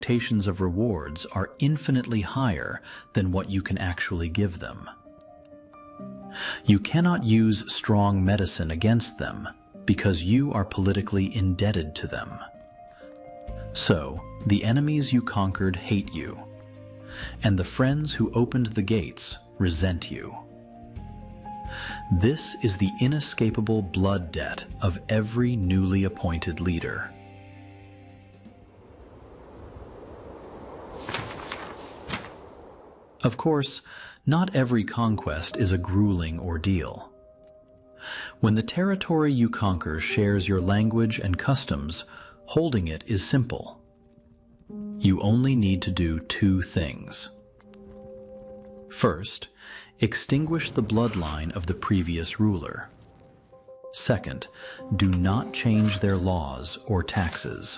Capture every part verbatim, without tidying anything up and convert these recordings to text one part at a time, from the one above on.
expectations of rewards are infinitely higher than what you can actually give them. You cannot use strong medicine against them because you are politically indebted to them. So, the enemies you conquered hate you, and the friends who opened the gates resent you. This is the inescapable blood debt of every newly appointed leader. Of course, not every conquest is a grueling ordeal. When the territory you conquer shares your language and customs, holding it is simple. You only need to do two things. First, extinguish the bloodline of the previous ruler. Second, do not change their laws or taxes.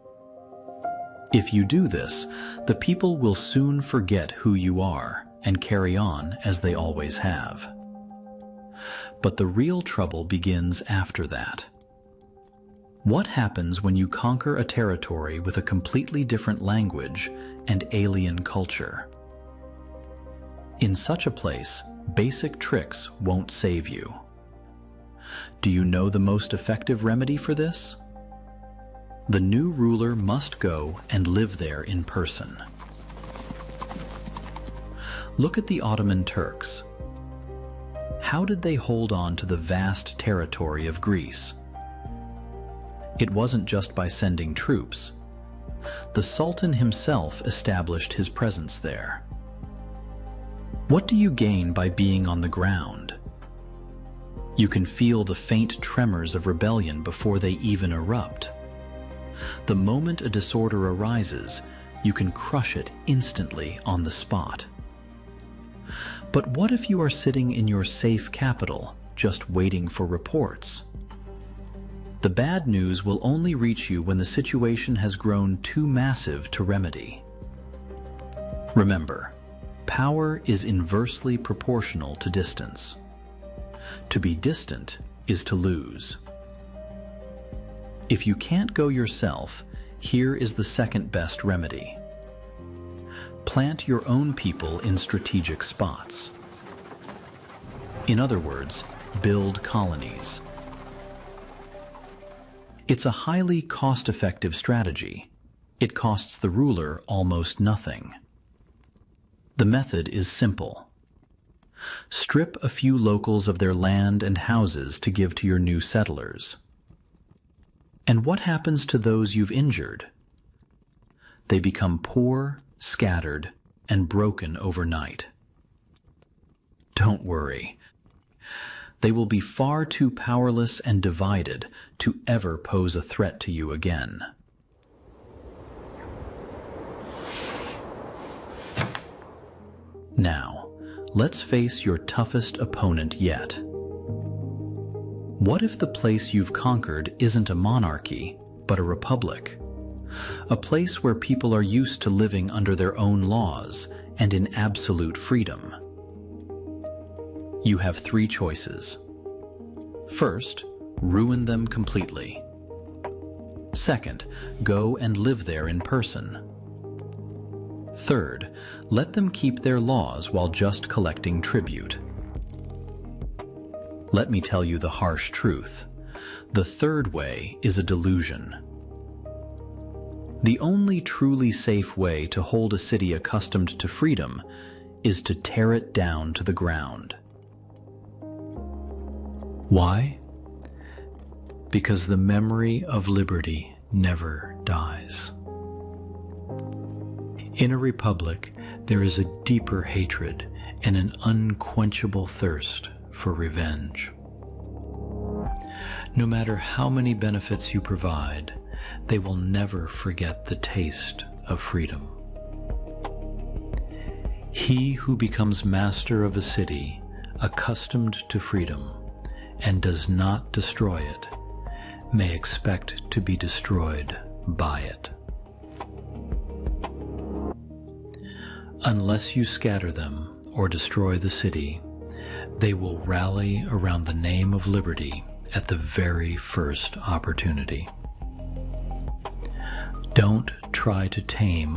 If you do this, the people will soon forget who you are and carry on as they always have. But the real trouble begins after that. What happens when you conquer a territory with a completely different language and alien culture? In such a place, basic tricks won't save you. Do you know the most effective remedy for this? The new ruler must go and live there in person. Look at the Ottoman Turks. How did they hold on to the vast territory of Greece? It wasn't just by sending troops. The Sultan himself established his presence there. What do you gain by being on the ground? You can feel the faint tremors of rebellion before they even erupt. The moment a disorder arises, you can crush it instantly on the spot. But what if you are sitting in your safe capital, just waiting for reports? The bad news will only reach you when the situation has grown too massive to remedy. Remember, power is inversely proportional to distance. To be distant is to lose. If you can't go yourself, here is the second best remedy. Plant your own people in strategic spots. In other words, build colonies. It's a highly cost-effective strategy. It costs the ruler almost nothing. The method is simple. Strip a few locals of their land and houses to give to your new settlers. And what happens to those you've injured? They become poor, scattered, and broken overnight. Don't worry. They will be far too powerless and divided to ever pose a threat to you again. Now, let's face your toughest opponent yet. What if the place you've conquered isn't a monarchy, but a republic? A place where people are used to living under their own laws and in absolute freedom. You have three choices. First, ruin them completely. Second, go and live there in person. Third, let them keep their laws while just collecting tribute. Let me tell you the harsh truth. The third way is a delusion. The only truly safe way to hold a city accustomed to freedom is to tear it down to the ground. Why? Because the memory of liberty never dies. In a republic, there is a deeper hatred and an unquenchable thirst for revenge. No matter how many benefits you provide, they will never forget the taste of freedom. He who becomes master of a city, accustomed to freedom, and does not destroy it, may expect to be destroyed by it. Unless you scatter them or destroy the city, they will rally around the name of liberty at the very first opportunity. Don't try to tame